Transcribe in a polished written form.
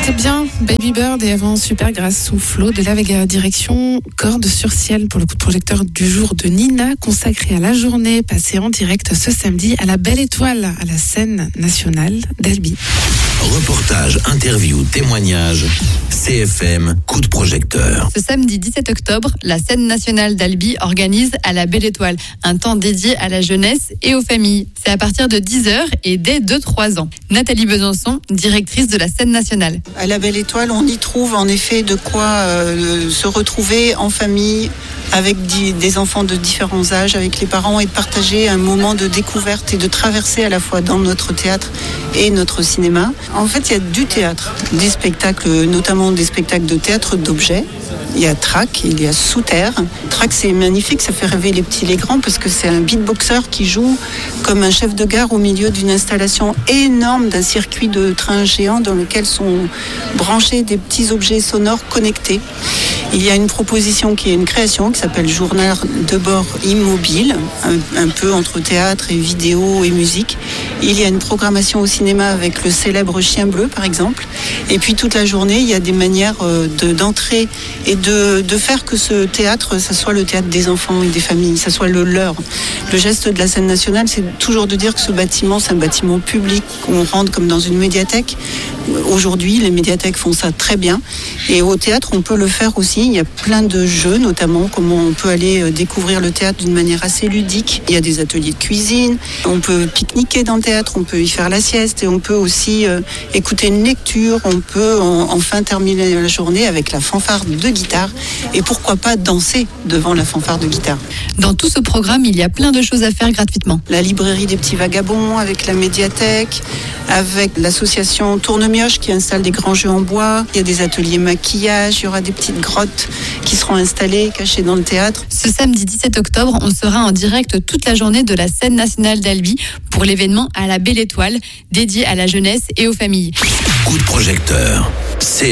Très bien, Baby Bird et avant Supergrass sous Flo de la Vega, direction Corde sur Ciel pour le coup de projecteur du jour de Nina, consacré à la journée passée en direct ce samedi à la Belle Étoile, à la scène nationale d'Albi. Reportage, interview, témoignage, CFM, coup de projecteur. Ce samedi 17 octobre, la scène nationale d'Albi organise à la Belle Étoile un temps dédié à la jeunesse et aux familles. C'est à partir de 10h et dès 2-3 ans. Nathalie Besançon, directrice de la scène nationale. À la Belle Étoile, on y trouve en effet de quoi se retrouver en famille avec des enfants de différents âges, avec les parents, et de partager un moment de découverte et de traversée à la fois dans notre théâtre et notre cinéma. En fait, il y a du théâtre, des spectacles, notamment des spectacles de théâtre d'objets. Il y a Trac, il y a Sous Terre. Trac, c'est magnifique, ça fait rêver les petits, les grands, parce que c'est un beatboxer qui joue comme un chef de gare au milieu d'une installation énorme d'un circuit de train géant dans lequel sont branchés des petits objets sonores connectés. Il y a une proposition qui est une création qui s'appelle Journal de bord immobile, un peu entre théâtre et vidéo et musique. Il y a une programmation au cinéma avec le célèbre Chien Bleu, par exemple. Et puis toute la journée, il y a des manières d'entrer et de faire que ce théâtre, ça soit le théâtre des enfants et des familles, ça soit le leur. Le geste de la scène nationale, c'est toujours de dire que ce bâtiment, c'est un bâtiment public, qu'on rentre comme dans une médiathèque. Aujourd'hui, les médiathèques font ça très bien. Et au théâtre, on peut le faire aussi. Il y a plein de jeux, notamment comment on peut aller découvrir le théâtre d'une manière assez ludique. Il y a des ateliers de cuisine, on peut pique-niquer dans le théâtre, on peut y faire la sieste et on peut aussi écouter une lecture, on peut enfin terminer la journée avec la fanfare de guitare et pourquoi pas danser devant la fanfare de guitare. Dans tout ce programme, il y a plein de choses à faire gratuitement. La librairie des petits vagabonds avec la médiathèque, avec l'association Tournemioche qui installe des grands jeux en bois. Il y a des ateliers maquillage, il y aura des petites grottes qui seront installées, cachées dans le théâtre. Ce samedi 17 octobre, on sera en direct toute la journée de la scène nationale d'Albi pour l'événement à la Belle Étoile, dédié à la jeunesse et aux familles. Coup de projecteur.